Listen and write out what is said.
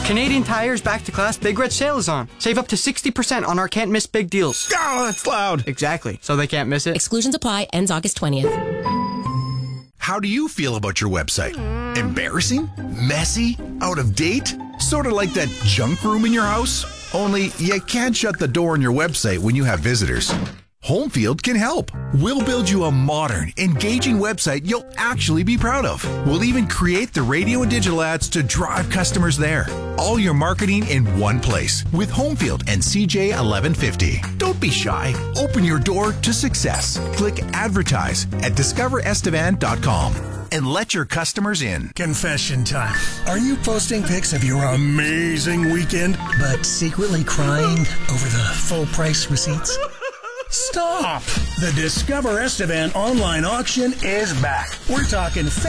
Canadian Tire's Back to Class Big Red Sale is on. Save up to 60% on our can't miss big deals. Oh, that's loud. Exactly. So they can't miss it. Exclusions apply. Ends August 20th. How do you feel about your website? Embarrassing? Messy? Out of date? Sort of like that junk room in your house? Only you can't shut the door on your website when you have visitors. Homefield can help. We'll build you a modern, engaging website you'll actually be proud of. We'll even create the radio and digital ads to drive customers there. All your marketing in one place with Homefield and CJ 1150. Don't be shy. Open your door to success. Click advertise at discoverestevan.com and let your customers in. Confession time. Are you posting pics of your amazing weekend, but secretly crying over the full price receipts? Stop! The Discover Estevan online auction is back. We're talking